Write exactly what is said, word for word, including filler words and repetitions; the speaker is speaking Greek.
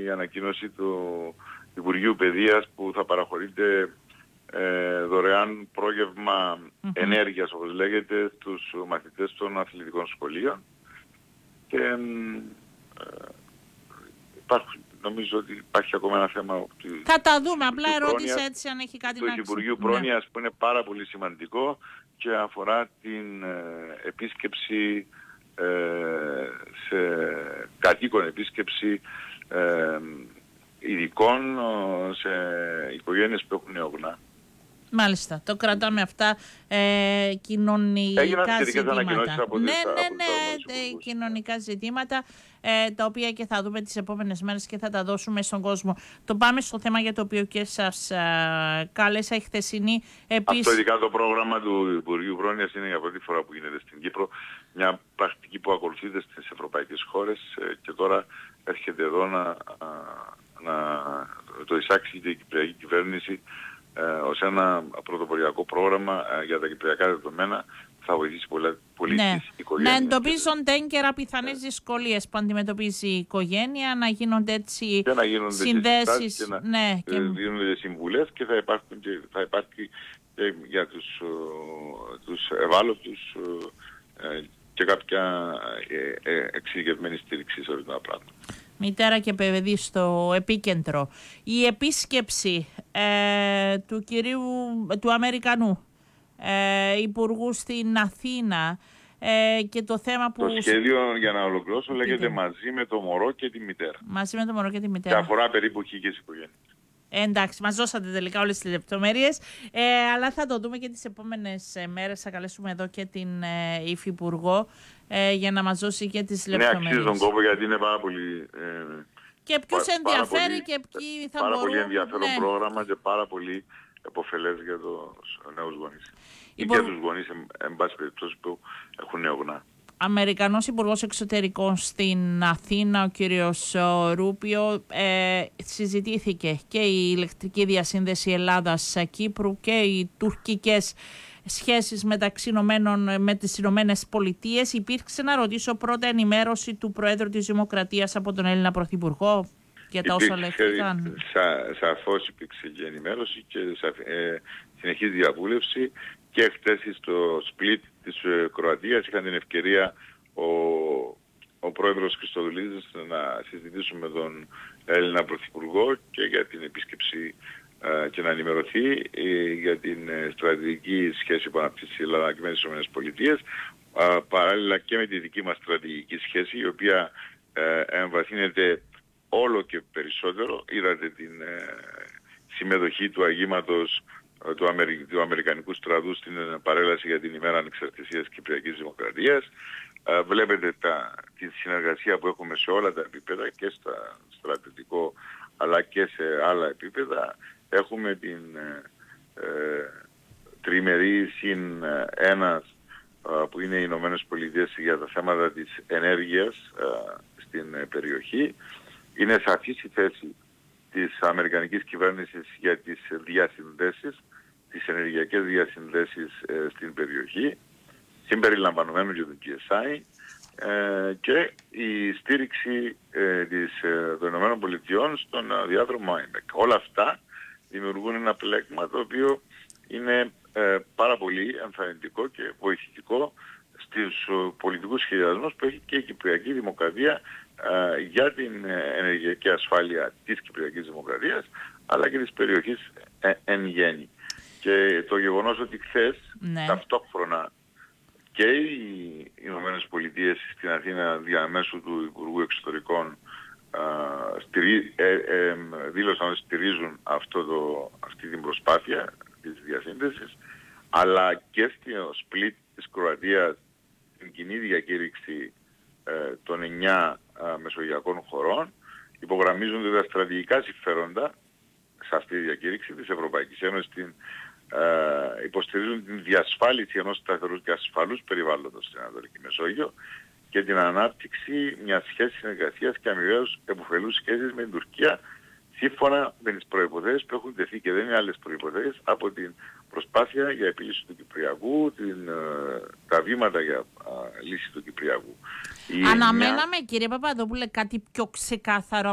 η ανακοίνωση του Υπουργείου Παιδείας που θα παραχωρείται ε, δωρεάν πρόγευμα mm-hmm. ενέργειας, όπως λέγεται, στους μαθητές των αθλητικών σχολείων. Και ε, υπάρχουν, νομίζω ότι υπάρχει ακόμα ένα θέμα. Θα τα δούμε, απλά ερώτησα έτσι αν έχει κάτι του να πει. Του Υπουργείου Πρόνοιας, ναι, που είναι πάρα πολύ σημαντικό και αφορά την ε, επίσκεψη, ε, σε κατοίκον επίσκεψη ε, ειδικών σε οικογένειες που έχουν νεογνά. Μάλιστα, το κρατάμε αυτά ε, κοινωνικά ζητήματα. Από ναι, τις, ναι, από ναι, ναι κοινωνικά ζητήματα ε, τα οποία και θα δούμε τις επόμενες μέρες και θα τα δώσουμε στον κόσμο. Το πάμε στο θέμα για το οποίο και σας ε, κάλεσα η χθεσινή επίσης. Αυτό ειδικά το πρόγραμμα του Υπουργείου Πρόνοιας είναι για πρώτη φορά που γίνεται στην Κύπρο. Μια πρακτική που ακολουθείται στις ευρωπαϊκές χώρες ε, και τώρα έρχεται εδώ να, να το εισάξει και η Κυπριακή κυβέρνηση Ε, ως ένα πρωτοποριακό πρόγραμμα ε, για τα κυπριακά δεδομένα θα βοηθήσει πολλά, πολύ ναι. τις οικογένειες. Να εντοπίζονται έγκαιρα πιθανές ναι. δυσκολίες που αντιμετωπίζει η οικογένεια, να γίνονται έτσι και να γίνονται συνδέσεις και να ναι, και... γίνονται συμβουλές και θα, υπάρχουν και, θα υπάρχει και για τους, uh, τους ευάλωτους uh, και κάποια ε, ε, εξειδικευμένη στήριξη σε ορισμένα πράγματα. Μητέρα και παιδί στο επίκεντρο. Η επίσκεψη ε, του κυρίου, του Αμερικανού ε, Υπουργού στην Αθήνα ε, και το θέμα που... Το σχέδιο, για να ολοκληρώσω, λέγεται μαζί με το μωρό και τη μητέρα. Μαζί με το μωρό και τη μητέρα. Και αφορά περίπου χίλιες οικογένειες. Ε, εντάξει, μας δώσατε τελικά όλες τις λεπτομέρειες, ε, αλλά θα το δούμε και τις επόμενες ε, μέρες. Θα καλέσουμε εδώ και την ε, Υφυπουργό ε, για να μας δώσει και τις λεπτομέρειες. Ναι, αξίζει τον κόπο γιατί είναι πάρα πολύ... Ε, και ποιους πα, ενδιαφέρει πολύ, και ποιοι θα πάρα μπορούν... Πάρα πολύ ενδιαφέρον ναι. πρόγραμμα και πάρα πολύ επωφελές για τους νέους γονείς. Υπο... Ή για τους γονείς, εν, εν πάση περιπτώσει, που έχουν νεογνά. Αμερικανός Υπουργός Εξωτερικών στην Αθήνα, ο κύριος Ρούπιο, ε, συζητήθηκε και η ηλεκτρική διασύνδεση Ελλάδας-Κύπρου και οι τουρκικές σχέσεις μεταξύ Ηνωμένων, με τις Ηνωμένες Πολιτείες. Υπήρξε, να ρωτήσω πρώτα, ενημέρωση του Προέδρου της Δημοκρατίας από τον Έλληνα Πρωθυπουργό για τα όσα λέχθηκαν? Σα, σαφώς υπήρξε και ενημέρωση και ε, συνεχής διαβούλευση. Και χτες στο σπλίτ της Κροατίας είχαν την ευκαιρία ο, ο πρόεδρος Χριστοδουλίδης να συζητήσουμε με τον Έλληνα Πρωθυπουργό και για την επίσκεψη ε, και να ενημερωθεί ε, για την ε, στρατηγική σχέση που αναπτύσσει η Ελλάδα και με τις ΗΠΑ, ε, παράλληλα και με τη δική μας στρατηγική σχέση, η οποία ε, εμβαθύνεται όλο και περισσότερο. Είδατε την ε, συμμετοχή του αγήματος Του, Αμερι... του Αμερικανικού στρατού στην παρέλαση για την ημέρα ανεξαρτησίας Κυπριακής Δημοκρατίας. Ε, βλέπετε τα... τη συνεργασία που έχουμε σε όλα τα επίπεδα και στα στρατιωτικό αλλά και σε άλλα επίπεδα. Έχουμε την ε, ε, τριμερή συν ε, ένας ε, που είναι οι Ηνωμένες Πολιτείες για τα θέματα της ενέργειας ε, στην ε, περιοχή. Είναι σαφής η θέση της Αμερικανικής κυβέρνησης για τις διασυνδέσεις, τις ενεργειακές διασυνδέσεις ε, στην περιοχή, συμπεριλαμβανομένου και του τζι ες άι, ε, και η στήριξη ε, της, ε, των ΗΠΑ στον ε, διάδρομο άι εμ ι σι. Όλα αυτά δημιουργούν ένα πλέγμα το οποίο είναι ε, πάρα πολύ ενθαρρυντικό και βοηθητικό στους πολιτικούς σχεδιασμούς που έχει και η Κυπριακή Δημοκρατία ε, για την ενεργειακή ασφάλεια της Κυπριακής Δημοκρατίας αλλά και της περιοχής ε, εν γέννη. Και το γεγονός ότι χθες ναι. ταυτόχρονα και οι Ηνωμένες Πολιτείες στην Αθήνα διαμέσου του Υπουργού Εξωτερικών ε, στηρί, ε, ε, δήλωσαν ότι στηρίζουν αυτό το, αυτή την προσπάθεια της διασύνδεσης, αλλά και στο σπλίτ της Κροατίας την κοινή διακήρυξη ε, των εννιά ε, μεσογειακών χωρών υπογραμμίζονται τα στρατηγικά συμφέροντα σε αυτή τη διακήρυξη της Ευρωπαϊκής Ένωσης, την, ε, υποστηρίζουν την διασφάλιση ενός σταθερούς και ασφαλούς περιβάλλοντος στην Ανατολική Μεσόγειο και την ανάπτυξη μιας σχέσης συνεργασίας και αμοιβαίως επωφελούς σχέσεις με την Τουρκία, σύμφωνα με τις προϋποθέσεις που έχουν τεθεί, και δεν είναι άλλες προϋποθέσεις από την προσπάθεια για επίλυση του Κυπριακού, την, τα βήματα για α, λύση του Κυπριακού. Αναμέναμε, μια... κύριε Παπαδόπουλε, κάτι πιο ξεκάθαρο